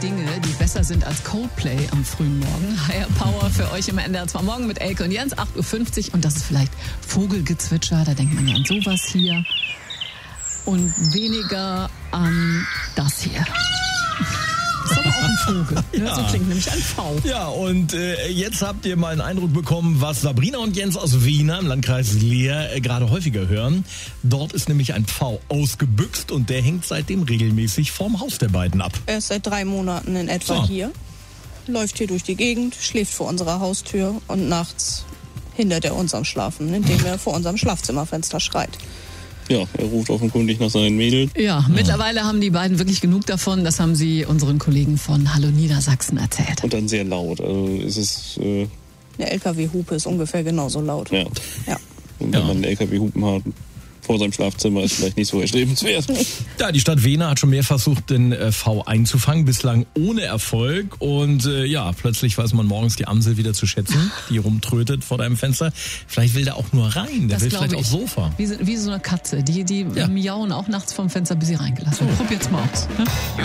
Dinge, die besser sind als Coldplay am frühen Morgen. Higher Power für euch im NDR 2 Morgen mit Elke und Jens, 8.50 Uhr. Und das ist vielleicht Vogelgezwitscher, da denkt man ja an sowas hier. Und weniger an das hier. Das ist aber auch ein Vogel. Ja. So klingt nämlich ein V. Ja, und jetzt habt ihr mal einen Eindruck bekommen, was Sabrina und Jens aus Wiener im Landkreis Leer gerade häufiger hören. Dort ist nämlich ein Pfau ausgebüxt und der hängt seitdem regelmäßig vorm Haus der beiden ab. Er ist seit 3 Monaten in etwa hier, läuft hier durch die Gegend, schläft vor unserer Haustür und nachts hindert er uns am Schlafen, indem er vor unserem Schlafzimmerfenster schreit. Ja, er ruft offenkundig nach seinen Mädels. Ja, mittlerweile haben die beiden wirklich genug davon. Das haben sie unseren Kollegen von Hallo Niedersachsen erzählt. Und dann sehr laut. Also es ist... Der LKW-Hupe ist ungefähr genauso laut. Ja. Und wenn man einen LKW-Hupen hat vor seinem Schlafzimmer, ist vielleicht nicht so erstrebenswert. Ja, die Stadt Wehner hat schon mehr versucht, den V einzufangen, bislang ohne Erfolg. Und plötzlich weiß man morgens die Amsel wieder zu schätzen, die rumtrötet vor deinem Fenster. Vielleicht will der auch nur rein, der will vielleicht aufs Sofa. Wie so eine Katze, die miauen auch nachts vom Fenster, bis sie reingelassen werden. Probiert's mal aus. Ne?